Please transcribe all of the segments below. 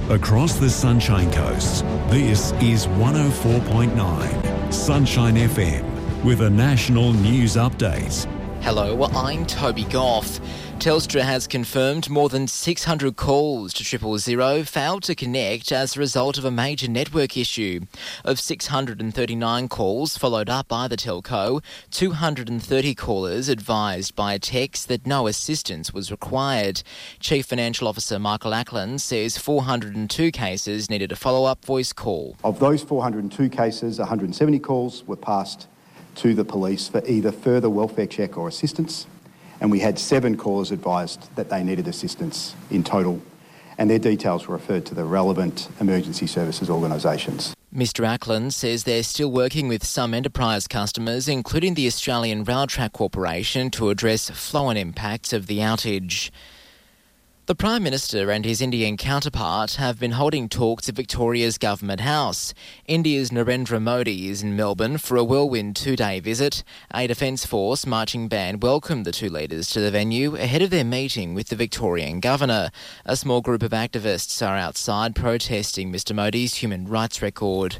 Across the Sunshine Coast, this is 104.9 Sunshine FM with a national news update. Hello, I'm Toby Goff. Telstra has confirmed more than 600 calls to 000 failed to connect as a result of a major network issue. Of 639 calls followed up by the telco, 230 callers advised by text that no assistance was required. Chief Financial Officer Michael Ackland says 402 cases needed a follow-up voice call. Of those 402 cases, 170 calls were passed to the police for either further welfare check or assistance, and we had 7 callers advised that they needed assistance in total, and their details were referred to the relevant emergency services organisations. Mr Ackland says they're still working with some enterprise customers, including the Australian Railtrack Corporation, to address flow-on impacts of the outage. The Prime Minister and his Indian counterpart have been holding talks at Victoria's Government House. India's Narendra Modi is in Melbourne for a whirlwind 2-day visit. A Defence Force marching band welcomed the two leaders to the venue ahead of their meeting with the Victorian Governor. A small group of activists are outside protesting Mr Modi's human rights record.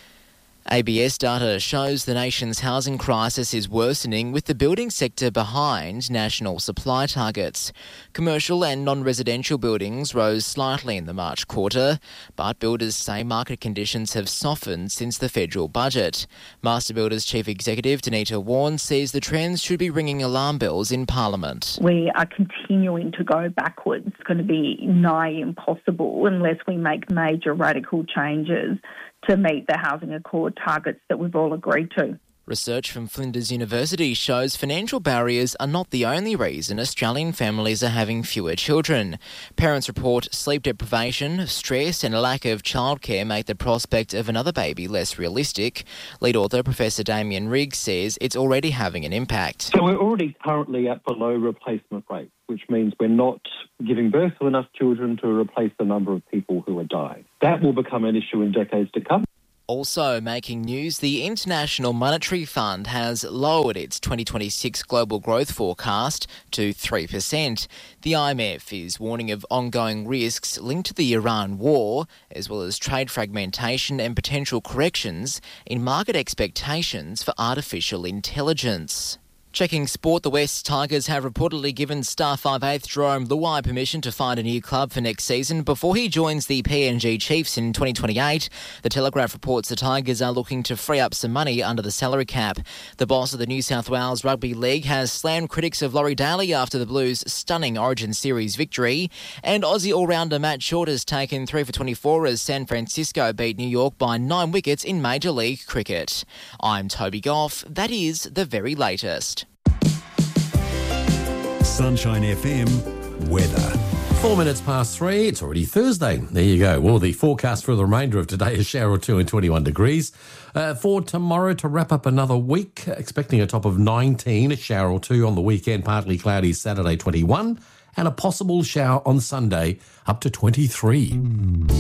ABS data shows the nation's housing crisis is worsening, with the building sector behind national supply targets. Commercial and non-residential buildings rose slightly in the March quarter, but builders say market conditions have softened since the federal budget. Master Builders Chief Executive Danita Warren says the trends should be ringing alarm bells in Parliament. We are continuing to go backwards. It's going to be nigh impossible unless we make major radical changes to meet the Housing Accord targets that we've all agreed to. Research from Flinders University shows financial barriers are not the only reason Australian families are having fewer children. Parents report sleep deprivation, stress and a lack of childcare make the prospect of another baby less realistic. Lead author Professor Damien Riggs says it's already having an impact. So we're already currently at below replacement rate, which means we're not giving birth to enough children to replace the number of people who are dying. That will become an issue in decades to come. Also making news, the International Monetary Fund has lowered its 2026 global growth forecast to 3%. The IMF is warning of ongoing risks linked to the Iran war, as well as trade fragmentation and potential corrections in market expectations for artificial intelligence. Checking sport, the West Tigers have reportedly given star 5/8 Jerome Luai permission to find a new club for next season before he joins the PNG Chiefs in 2028. The Telegraph reports the Tigers are looking to free up some money under the salary cap. The boss of the New South Wales Rugby League has slammed critics of Laurie Daly after the Blues' stunning Origin Series victory. And Aussie all-rounder Matt Short has taken 3 for 24 as San Francisco beat New York by 9 wickets in Major League Cricket. I'm Toby Goff. That is the very latest. Sunshine FM weather. 4 minutes past 3. It's already Thursday. There you go. Well, the forecast for the remainder of today is shower or two and 21 degrees. For tomorrow, to wrap up another week, expecting a top of 19, a shower or two on the weekend, partly cloudy Saturday 21, and a possible shower on Sunday up to 23.